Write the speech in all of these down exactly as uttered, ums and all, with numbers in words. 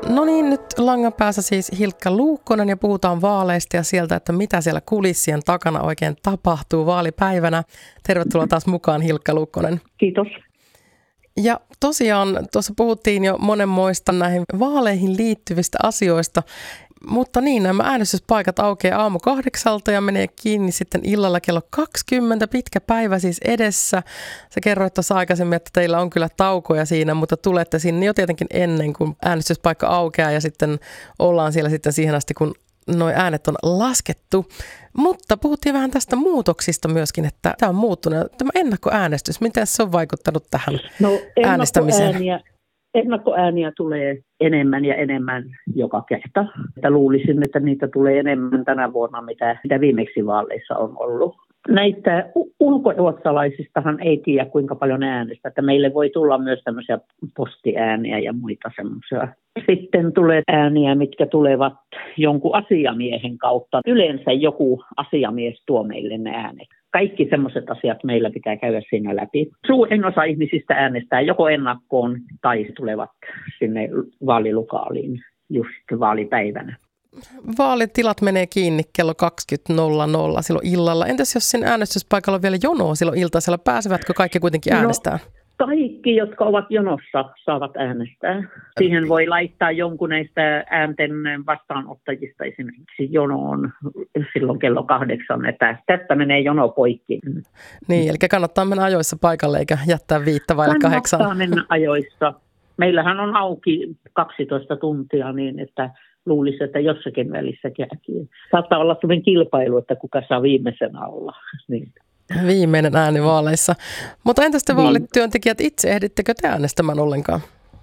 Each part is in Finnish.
No niin, nyt langan päässä siis Hilkka Luukkonen ja puhutaan vaaleista ja sieltä, että mitä siellä kulissien takana oikein tapahtuu vaalipäivänä. Tervetuloa taas mukaan, Hilkka Luukkonen. Kiitos. Ja tosiaan tuossa puhuttiin jo monenmoista näihin vaaleihin liittyvistä asioista, mutta niin, nämä äänestyspaikat aukeaa aamu kahdeksalta ja menee kiinni sitten illalla kello kaksikymmentä, pitkä päivä siis edessä. Sä kerroit tuossa aikaisemmin, että teillä on kyllä taukoja siinä, mutta tulette sinne jo tietenkin ennen kuin äänestyspaikka aukeaa ja sitten ollaan siellä sitten siihen asti, kun noi äänet on laskettu. Mutta puhuttiin vähän tästä muutoksista myöskin, että tämä on muuttunut. Tämä ennakkoäänestys, miten se on vaikuttanut tähän no, äänestämiseen? Ennakkoääniä tulee enemmän ja enemmän joka kerta. Että luulisin, että niitä tulee enemmän tänä vuonna, mitä, mitä viimeksi vaaleissa on ollut. Näitä ulkoruotsalaisistahan ei tiedä, kuinka paljon äänestä. Että meille voi tulla myös tämmöisiä postiääniä ja muita semmoisia. Sitten tulee ääniä, mitkä tulevat jonkun asiamiehen kautta. Yleensä joku asiamies tuo meille ne äänet. Kaikki semmoiset asiat meillä pitää käydä siinä läpi. Suurin osa ihmisistä äänestää joko ennakkoon tai tulevat sinne vaalilokaaliin just vaalipäivänä. Vaalitilat menee kiinni kello kaksikymmentä silloin illalla. Entäs jos siinä äänestyspaikalla on vielä jonoa silloin iltaisella? Pääsevätkö kaikki kuitenkin äänestää? No, kaikki, jotka ovat jonossa, saavat äänestää. Siihen voi laittaa jonkun näistä äänten vastaanottajista esimerkiksi jonoon silloin kello kahdeksan, että tästä menee jono poikki. Niin, eli kannattaa mennä ajoissa paikalle eikä jättää viittä vaille kahdeksan. Kannattaa mennä ajoissa. Meillähän on auki kaksitoista tuntia niin, että luulisi, että jossakin välissä jääkin. Saattaa olla sellainen kilpailu, että kuka saa viimeisenä olla. Niin. Viimeinen ääni vaaleissa. Mutta entäs te vaalityöntekijät itse, ehdittekö te äänestämään ollenkaan?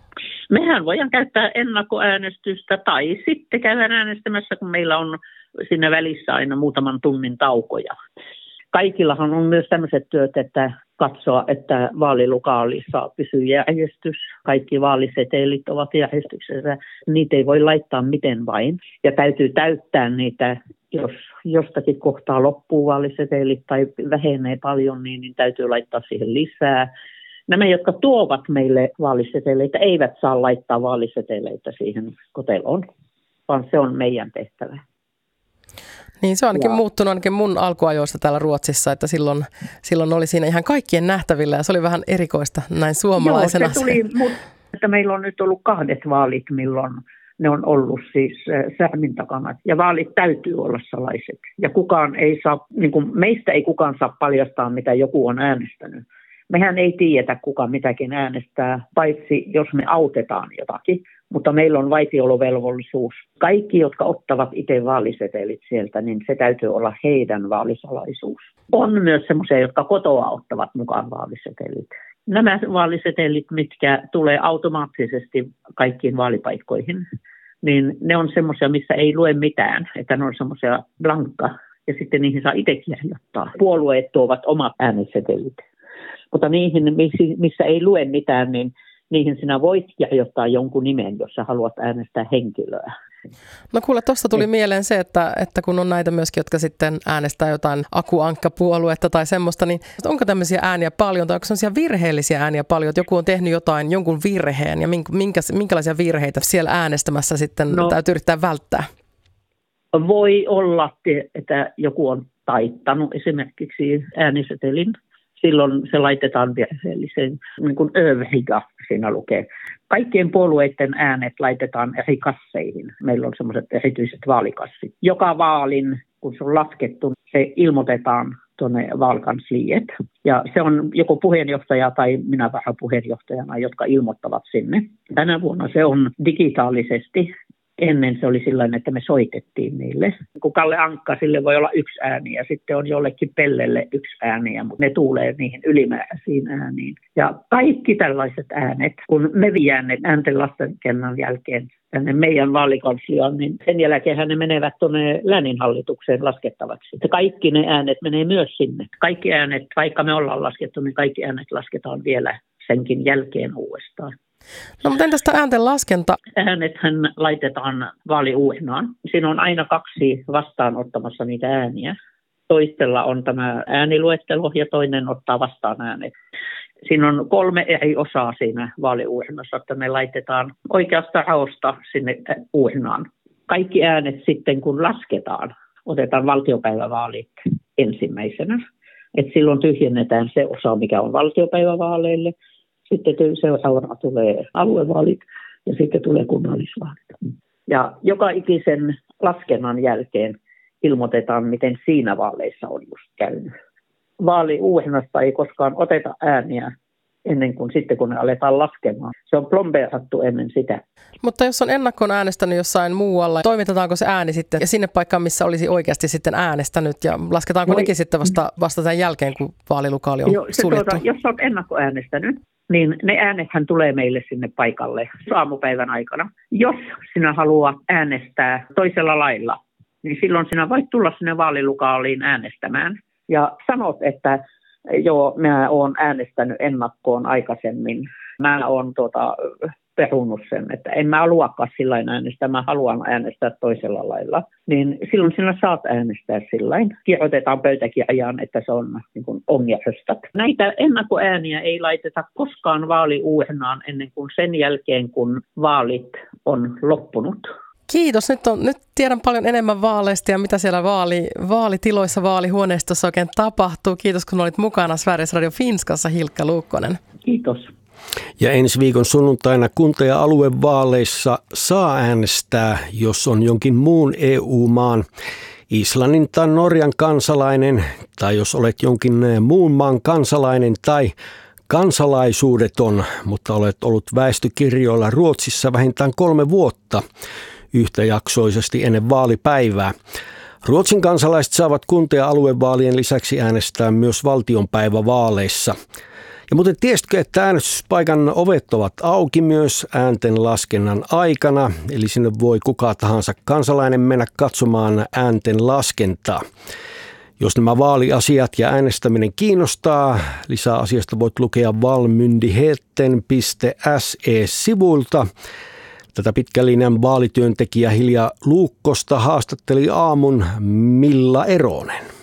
Mehän voidaan käyttää ennakkoäänestystä tai sitten käydään äänestämässä, kun meillä on siinä välissä aina muutaman tunnin taukoja. Kaikillahan on myös tämmöiset työt, että katsoa, että vaalilokaalissa pysyy järjestys. Kaikki vaalisetelit ovat järjestyksessä. Niitä ei voi laittaa miten vain. Ja täytyy täyttää niitä, jos jostakin kohtaa loppuu vaalisetelit tai vähenee paljon, niin, niin täytyy laittaa siihen lisää. Nämä, jotka tuovat meille vaaliseteleitä, eivät saa laittaa vaaliseteleitä siihen koteloon, vaan se on meidän tehtävä. Niin se on ainakin ja. muuttunut ainakin mun alkuajoista täällä Ruotsissa, että silloin, silloin oli siinä ihan kaikkien nähtävillä ja se oli vähän erikoista näin suomalaisena. Joo, se tuli, mutta meillä on nyt ollut kahdet vaalit, milloin ne on ollut siis särmin takana. Ja vaalit täytyy olla salaiset. Ja kukaan ei saa, niin kuin meistä ei kukaan saa paljastaa, mitä joku on äänestänyt. Mehän ei tiedetä, kuka mitäkin äänestää, paitsi jos me autetaan jotakin. Mutta meillä on vaitiolovelvollisuus. Kaikki, jotka ottavat itse vaalisetelit sieltä, niin se täytyy olla heidän vaalisalaisuus. On myös semmoisia, jotka kotoa ottavat mukaan vaalisetelit. Nämä vaalisetelit, mitkä tulee automaattisesti kaikkiin vaalipaikkoihin, niin ne on semmoisia, missä ei lue mitään. Että ne on semmoisia blankka ja sitten niihin saa itse kirjoittaa. Puolueet tuovat omat äänesetelit. Mutta niihin, missä ei lue mitään, niin niihin sinä voit kirjoittaa jonkun nimen, jos sä haluat äänestää henkilöä. No kuule, tuosta tuli mieleen se, että, että kun on näitä myöskin, jotka sitten äänestää jotain Aku-Ankka-puoluetta tai semmoista, niin onko tämmöisiä ääniä paljon tai onko sellaisia virheellisiä ääniä paljon, että joku on tehnyt jotain, jonkun virheen ja minkä, minkälaisia virheitä siellä äänestämässä sitten no, täytyy yrittää välttää? Voi olla, että joku on taittanut esimerkiksi äänisetelin. Silloin se laitetaan virheelliseen, niin kuin övriga siinä lukee. Kaikkien puolueiden äänet laitetaan eri kasseihin. Meillä on semmoiset erityiset vaalikassit. Joka vaalin, kun se on laskettu, se ilmoitetaan tuonne vaalikansliet. Ja se on joko puheenjohtaja tai minä varapuheenjohtajana, jotka ilmoittavat sinne. Tänä vuonna se on digitaalisesti. Ennen se oli sellainen, että me soitettiin niille. Kun Kalle Ankka, sille voi olla yksi ääni ja sitten on jollekin Pellelle yksi ääni, mutta ne tulee niihin ylimääräisiin ääniin. Ja kaikki tällaiset äänet, kun me viedään ne äänten lastenkennan jälkeen tänne meidän vaalikansliaan, niin sen jälkeen ne menevät tuonne lääninhallitukseen laskettavaksi. Ja kaikki ne äänet menee myös sinne. Kaikki äänet, vaikka me ollaan laskettu, niin kaikki äänet lasketaan vielä senkin jälkeen uudestaan. No mutta entäs tämä äänten laskenta? Äänethän laitetaan vaaliuurnaan. Siinä on aina kaksi vastaanottamassa niitä ääniä. Toistella on tämä ääniluettelo ja toinen ottaa vastaan äänet. Siinä on kolme eri osaa siinä vaaliuurnassa, että me laitetaan oikeasta raosta sinne uurnaan. Kaikki äänet sitten, kun lasketaan, otetaan valtiopäivävaalit ensimmäisenä. Et silloin tyhjennetään se osa, mikä on valtiopäivävaaleille. Sitten seuraavana tulee aluevaalit ja sitten tulee kunnallisvaalit. Ja joka ikisen laskennan jälkeen ilmoitetaan, miten siinä vaaleissa on just käynyt. Vaaliuurnasta ei koskaan oteta ääniä ennen kuin sitten, kun ne aletaan laskemaan. Se on plombeerattu ennen sitä. Mutta jos on ennakkoon äänestänyt jossain muualla, toimitetaanko se ääni sitten ja sinne paikkaan, missä olisi oikeasti sitten äänestänyt ja lasketaanko no, nekin sitten vasta, vasta tämän jälkeen, kun vaalilokaali on jo, suljettu? Tuota, jos olet ennakkoäänestänyt, niin ne äänethän tulee meille sinne paikalle aamupäivän aikana. Jos sinä haluat äänestää toisella lailla, niin silloin sinä voit tulla sinne vaalilokaaliin äänestämään. Ja sanot, että joo, mä oon äänestänyt ennakkoon aikaisemmin. Mä oon tuota, perunut sen, että en mä haluakaan sillain äänestää, mä haluan äänestää toisella lailla. Niin silloin sinä saat äänestää sillain. Kirjoitetaan pöytäkirjaan, että se on niin kuin ongelmasta. Näitä ennakkoääniä ei laiteta koskaan vaaliuurnaan ennen kuin sen jälkeen, kun vaalit on loppunut. Kiitos. Nyt, on, nyt tiedän paljon enemmän vaaleista ja mitä siellä vaali, vaalitiloissa, vaalihuoneistossa oikein tapahtuu. Kiitos, kun olit mukana Sveriges Radio Finskassa, Hilkka Luukkonen. Kiitos. Ja ensi viikon sunnuntaina kunta- ja aluevaaleissa saa äänestää, jos on jonkin muun E U-maan, Islannin tai Norjan kansalainen, tai jos olet jonkin muun maan kansalainen tai kansalaisuudeton, mutta olet ollut väestökirjoilla Ruotsissa vähintään kolme vuotta yhtäjaksoisesti ennen vaalipäivää. Ruotsin kansalaiset saavat kunta- ja aluevaalien lisäksi äänestää myös valtionpäivävaaleissa. Ja muuten tiesitkö, että äänestyspaikan ovet ovat auki myös äänten laskennan aikana, eli sinne voi kuka tahansa kansalainen mennä katsomaan äänten laskentaa. Jos nämä vaaliasiat ja äänestäminen kiinnostaa, lisää asiasta voit lukea valmyndigheten piste se-sivuilta. Tätä pitkän linjan vaalityöntekijä Hilja Luukkosta haastatteli aamun Milla Eronen.